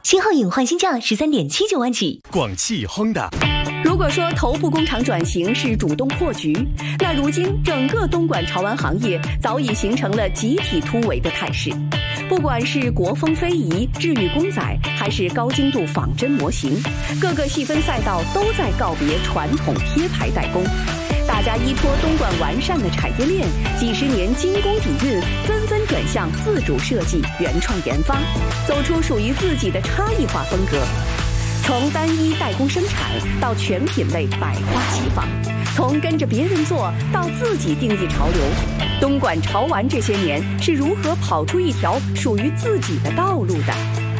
7号隐换新价13.79万起。 广汽亨达。 如果说头部工厂转型是主动破局，那如今整个东莞潮玩行业早已形成了集体突围的态势。不管是国风非遗、治愈公仔，还是高精度仿真模型，各个细分赛道都在告别传统贴牌代工。大家依托东莞完善的产业链，几十年精工底蕴，纷纷转向自主设计、原创研发，走出属于自己的差异化风格。从单一代工生产到全品类百花齐放，从跟着别人做到自己定义潮流，东莞潮玩这些年是如何跑出一条属于自己的道路的？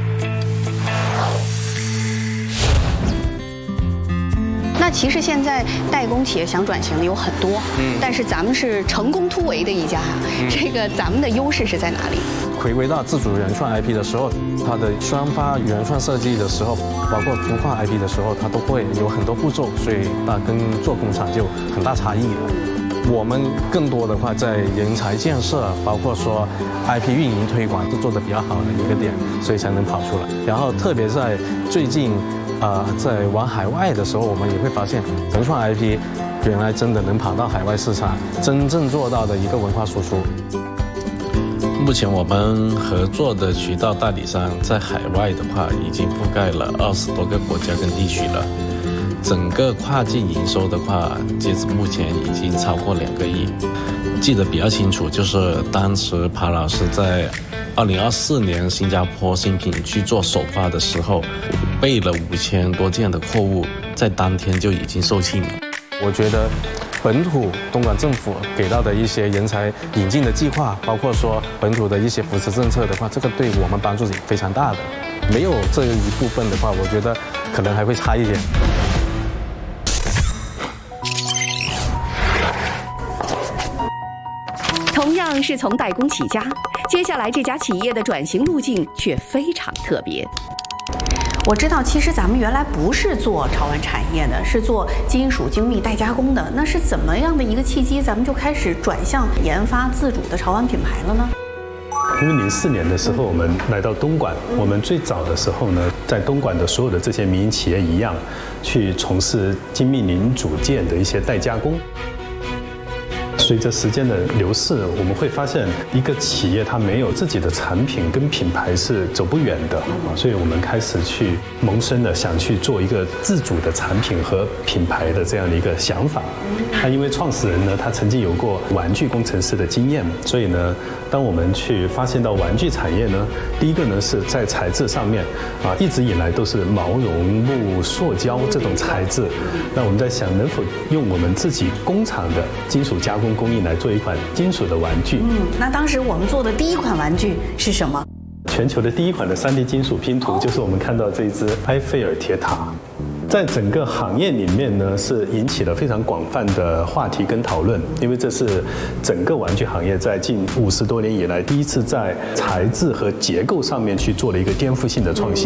那其实现在代工企业想转型的有很多，但是咱们是成功突围的一家啊。这个咱们的优势是在哪里？ 回归到自主原创 IP 的时候，它的宣发原创设计的时候，包括孵化 IP 的时候，它都会有很多步骤，所以那跟做工厂就很大差异了。我们更多的话在人才建设，包括说 IP 运营推广都做得比较好的一个点，所以才能跑出来。然后特别在最近在往海外的时候，我们也会发现原创 IP 原来真的能跑到海外市场，真正做到的一个文化输出。 目前我们合作的渠道代理商在海外的话，已经覆盖了20多个国家跟地区了。整个跨境营收的话，截止目前已经超过2个亿。记得比较清楚，就是当时爬老师在2024年新加坡新品去做首发的时候，备了5000多件的货物，在当天就已经售罄了。 我觉得本土东莞政府给到的一些人才引进的计划，包括说本土的一些扶持政策的话，这个对我们帮助是非常大的。没有这一部分的话，我觉得可能还会差一点。 同样是从代工起家，接下来这家企业的转型路径却非常特别。 我知道，其实咱们原来不是做潮玩产业的，是做金属精密代加工的。那是怎么样的一个契机，咱们就开始转向研发自主的潮玩品牌了呢？ 因为04年的时候，我们来到东莞，我们最早的时候呢，在东莞的所有的这些民营企业一样，去从事精密零组件的一些代加工。随着时间的流逝，我们会发现一个企业它没有自己的产品跟品牌是走不远的所以我们开始去萌生了想去做一个自主的产品和品牌的这样的一个想法。那因为创始人呢，他曾经有过玩具工程师的经验，所以呢，当我们去发现到玩具产业呢，第一个呢是在材质上面一直以来都是毛绒、木、塑胶这种材质。那我们在想，能否用我们自己工厂的金属加工工艺来做一款金属的玩具。 那当时我们做的第一款玩具是什么？ 全球的第一款的3D 金属拼图，就是我们看到这一只埃菲尔铁塔。在整个行业里面呢，是引起了非常广泛的话题跟讨论，因为这是整个玩具行业在近50多年以来第一次在材质和结构上面去做了一个颠覆性的创新。